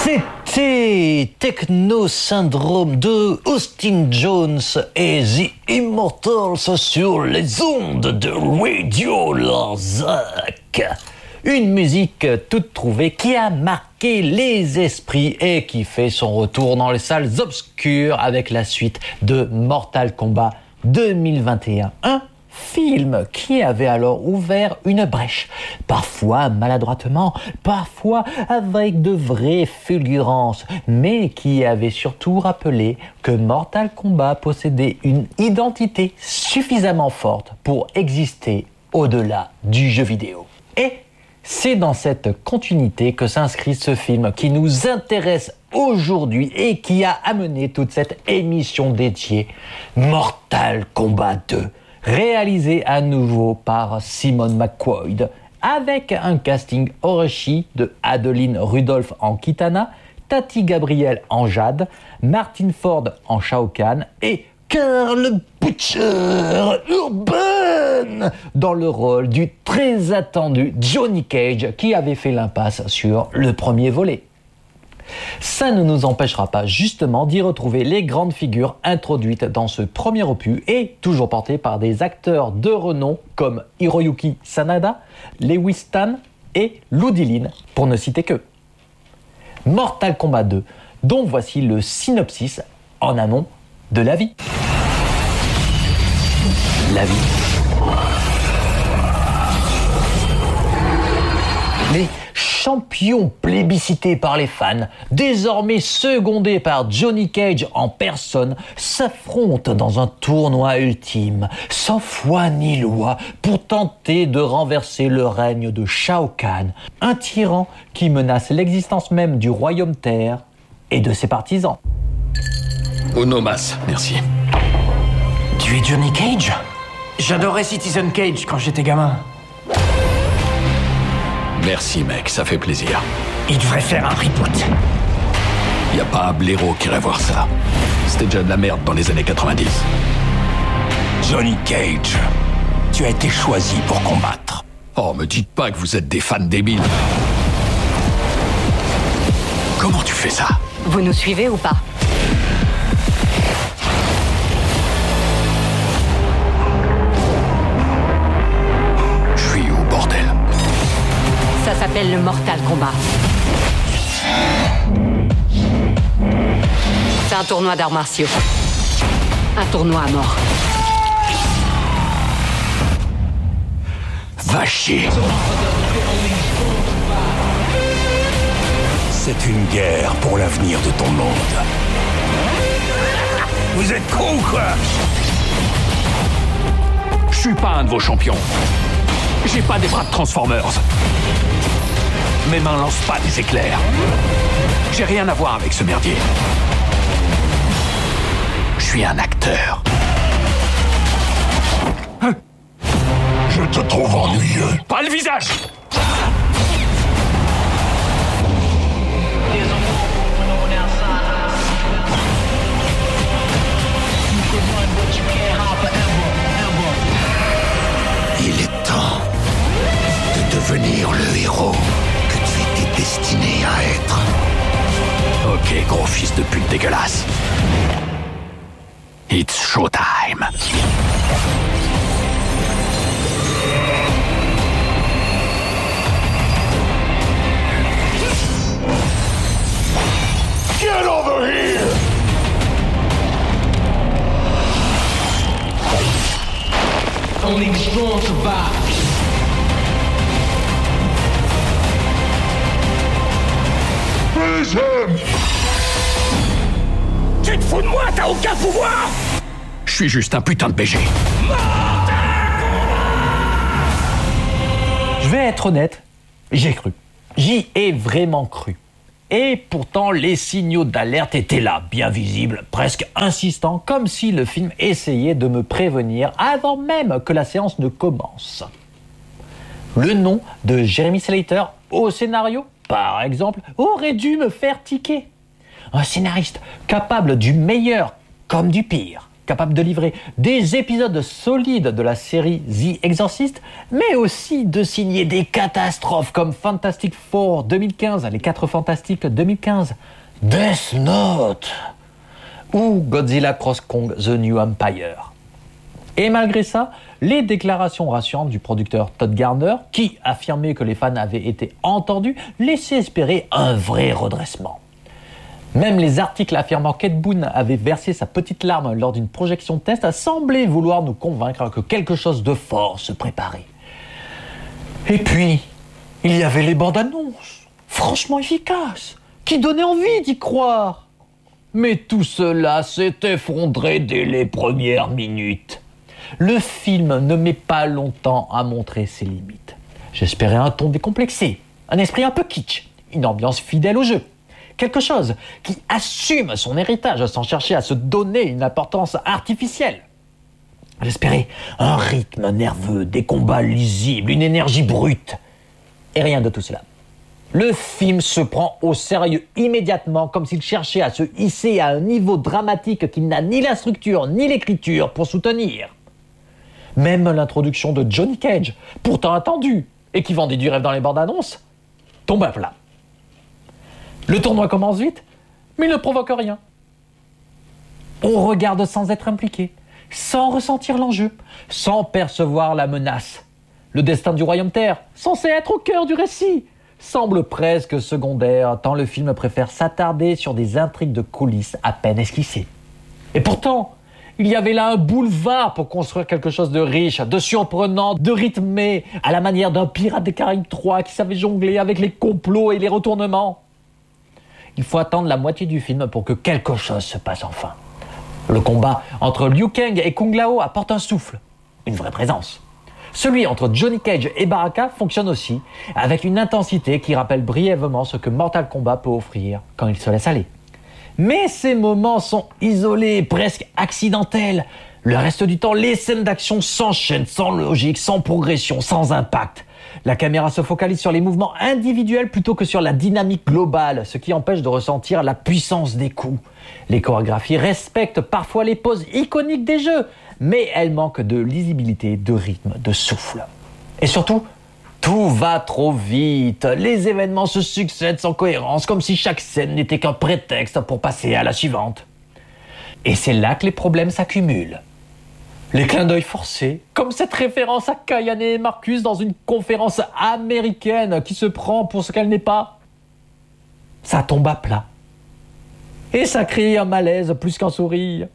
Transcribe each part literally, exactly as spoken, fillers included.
C'était Techno Syndrome de Austin Jones et The Immortals sur les ondes de Radio Larzac. Une musique toute trouvée qui a marqué les esprits et qui fait son retour dans les salles obscures avec la suite de Mortal Kombat deux mille vingt et un. Un film qui avait alors ouvert une brèche, parfois maladroitement, parfois avec de vraies fulgurances, mais qui avait surtout rappelé que Mortal Kombat possédait une identité suffisamment forte pour exister au-delà du jeu vidéo. Et c'est dans cette continuité que s'inscrit ce film qui nous intéresse aujourd'hui et qui a amené toute cette émission dédiée, Mortal Kombat deux. Réalisé à nouveau par Simon McQuoid, avec un casting Orochi de Adeline Rudolph en Kitana, Tati Gabriel en Jade, Martin Ford en Shao Kahn et Carl Butcher Urban dans le rôle du très attendu Johnny Cage qui avait fait l'impasse sur le premier volet. Ça ne nous empêchera pas justement d'y retrouver les grandes figures introduites dans ce premier opus et toujours portées par des acteurs de renom comme Hiroyuki Sanada, Lewis Tan et Lou Dillon, pour ne citer que. Mortal Kombat deux, dont voici le synopsis en amont de la vie. La vie. Les champions plébiscités par les fans, désormais secondés par Johnny Cage en personne, s'affrontent dans un tournoi ultime, sans foi ni loi, pour tenter de renverser le règne de Shao Kahn, un tyran qui menace l'existence même du royaume Terre et de ses partisans. Onomas, merci. Tu es Johnny Cage ? J'adorais Citizen Cage quand j'étais gamin. Merci mec, ça fait plaisir. Il devrait faire un reboot. Y a pas un blaireau qui irait voir ça. C'était déjà de la merde dans les années quatre-vingt-dix. Johnny Cage, tu as été choisi pour combattre. Oh, me dites pas que vous êtes des fans débiles. Comment tu fais ça ? Vous nous suivez ou pas ? Ça s'appelle le Mortal Kombat. C'est un tournoi d'arts martiaux. Un tournoi à mort. Va chier. C'est une guerre pour l'avenir de ton monde. Vous êtes cons, quoi? Je suis pas un de vos champions. J'ai pas des bras de Transformers. Mes mains lancent pas des éclairs. J'ai rien à voir avec ce merdier. Je suis un acteur. Hein? Je te trouve ennuyeux. Pas le visage! Il est temps de devenir le héros que tu étais destiné à être. Ok, gros fils de pute dégueulasse. It's showtime. Get over here! Only the strong survive. Freeze him! Tu te fous de moi, t'as aucun pouvoir! Je suis juste un putain de B G. Je vais être honnête, j'ai cru. J'y ai vraiment cru. Et pourtant, les signaux d'alerte étaient là, bien visibles, presque insistants, comme si le film essayait de me prévenir avant même que la séance ne commence. Le nom de Jeremy Slater au scénario, par exemple, aurait dû me faire tiquer. Un scénariste capable du meilleur comme du pire. capable de livrer des épisodes solides de la série The Exorcist, mais aussi de signer des catastrophes comme Fantastic Four deux mille quinze, Les Quatre Fantastiques deux mille quinze, Death Note ou Godzilla Cross Kong The New Empire. Et malgré ça, les déclarations rassurantes du producteur Todd Garner, qui affirmait que les fans avaient été entendus, laissaient espérer un vrai redressement. Même les articles affirmant qu'Ed Boon avait versé sa petite larme lors d'une projection test semblaient vouloir nous convaincre que quelque chose de fort se préparait. Et puis, il y avait les bandes annonces, franchement efficaces, qui donnaient envie d'y croire. Mais tout cela s'est effondré dès les premières minutes. Le film ne met pas longtemps à montrer ses limites. J'espérais un ton décomplexé, un esprit un peu kitsch, une ambiance fidèle au jeu. Quelque chose qui assume son héritage sans chercher à se donner une importance artificielle. J'espérais un rythme nerveux, des combats lisibles, une énergie brute. Et rien de tout cela. Le film se prend au sérieux immédiatement, comme s'il cherchait à se hisser à un niveau dramatique qu'il n'a ni la structure ni l'écriture pour soutenir. Même l'introduction de Johnny Cage, pourtant attendue, et qui vendait du rêve dans les bandes annonces, tombe à plat. Le tournoi commence vite, mais il ne provoque rien. On regarde sans être impliqué, sans ressentir l'enjeu, sans percevoir la menace. Le destin du royaume Terre, censé être au cœur du récit, semble presque secondaire, tant le film préfère s'attarder sur des intrigues de coulisses à peine esquissées. Et pourtant, il y avait là un boulevard pour construire quelque chose de riche, de surprenant, de rythmé, à la manière d'un Pirate des Caraïbes trois qui savait jongler avec les complots et les retournements. Il faut attendre la moitié du film pour que quelque chose se passe enfin. Le combat entre Liu Kang et Kung Lao apporte un souffle, une vraie présence. Celui entre Johnny Cage et Baraka fonctionne aussi, avec une intensité qui rappelle brièvement ce que Mortal Kombat peut offrir quand il se laisse aller. Mais ces moments sont isolés, presque accidentels. Le reste du temps, les scènes d'action s'enchaînent sans logique, sans progression, sans impact. La caméra se focalise sur les mouvements individuels plutôt que sur la dynamique globale, ce qui empêche de ressentir la puissance des coups. Les chorégraphies respectent parfois les poses iconiques des jeux, mais elles manquent de lisibilité, de rythme, de souffle. Et surtout, tout va trop vite. Les événements se succèdent sans cohérence, comme si chaque scène n'était qu'un prétexte pour passer à la suivante. Et c'est là que les problèmes s'accumulent. Les clins d'œil forcés, comme cette référence à Kayane et Marcus dans une conférence américaine qui se prend pour ce qu'elle n'est pas. Ça tombe à plat. Et ça crée un malaise plus qu'un sourire.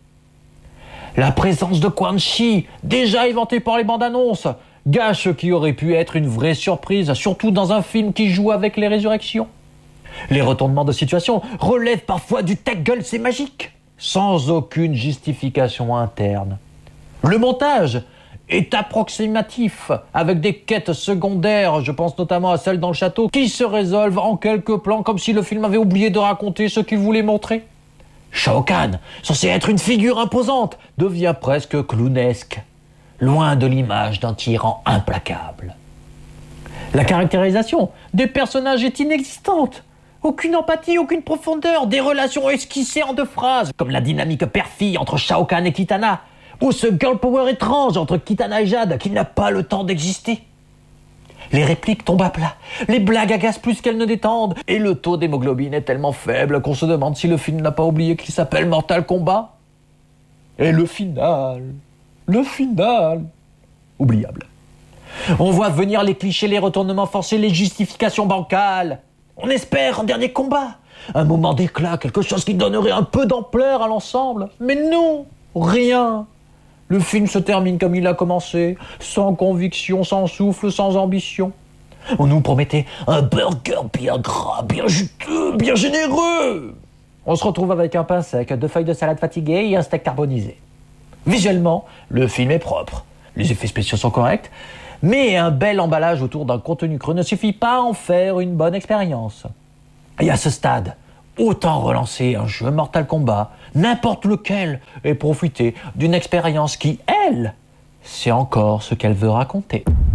La présence de Quan Chi, déjà éventée par les bandes annonces, gâche ce qui aurait pu être une vraie surprise, surtout dans un film qui joue avec les résurrections. Les retournements de situation relèvent parfois du ta gueule, c'est magique, sans aucune justification interne. Le montage est approximatif, avec des quêtes secondaires, je pense notamment à celle dans le château, qui se résolvent en quelques plans comme si le film avait oublié de raconter ce qu'il voulait montrer. Shao Kahn, censé être une figure imposante, devient presque clownesque, loin de l'image d'un tyran implacable. La caractérisation des personnages est inexistante. Aucune empathie, aucune profondeur, des relations esquissées en deux phrases, comme la dynamique père-fille entre Shao Kahn et Kitana, ou ce girl power étrange entre Kitana et Jade qui n'a pas le temps d'exister. Les répliques tombent à plat, les blagues agacent plus qu'elles ne détendent, et le taux d'hémoglobine est tellement faible qu'on se demande si le film n'a pas oublié qu'il s'appelle Mortal Kombat. Et le final, le final, oubliable. On voit venir les clichés, les retournements forcés, les justifications bancales. On espère un dernier combat, un moment d'éclat, quelque chose qui donnerait un peu d'ampleur à l'ensemble. Mais non, rien. Le film se termine comme il a commencé, sans conviction, sans souffle, sans ambition. On nous promettait un burger bien gras, bien juteux, bien généreux. On se retrouve avec un pain sec, deux feuilles de salade fatiguées et un steak carbonisé. Visuellement, le film est propre, les effets spéciaux sont corrects, mais un bel emballage autour d'un contenu creux ne suffit pas à en faire une bonne expérience. Et à ce stade, autant relancer un jeu Mortal Kombat, n'importe lequel, et profiter d'une expérience qui, elle, sait encore ce qu'elle veut raconter.